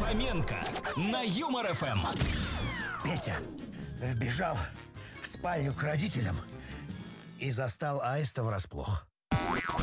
Фоменко на Юмор ФМ. Петя вбежал в спальню к родителям и застал Аиста врасплох.